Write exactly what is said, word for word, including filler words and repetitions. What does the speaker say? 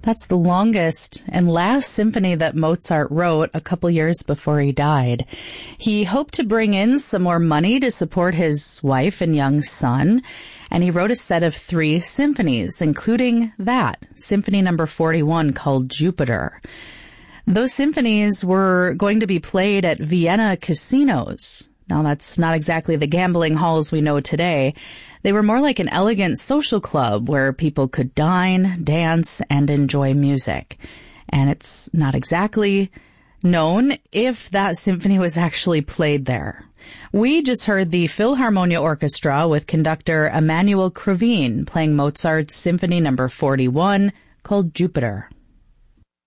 That's the longest and last symphony that Mozart wrote a couple years before he died. He hoped to bring in some more money to support his wife and young son, and he wrote a set of three symphonies, including that, Symphony number forty-one, called Jupiter. Those symphonies were going to be played at Vienna casinos. Now, that's not exactly the gambling halls we know today. They were more like an elegant social club where people could dine, dance, and enjoy music. And it's not exactly known if that symphony was actually played there. We just heard the Philharmonia Orchestra with conductor Emanuel Krivine playing Mozart's Symphony number forty-one, called Jupiter.